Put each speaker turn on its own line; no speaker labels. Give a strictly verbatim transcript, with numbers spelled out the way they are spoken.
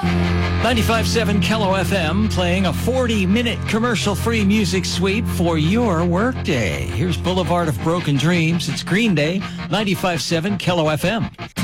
ninety-five point seven Kello F M playing a forty-minute commercial-free music suite for your workday. Here's Boulevard of Broken Dreams. It's Green Day, ninety-five point seven Kello F M.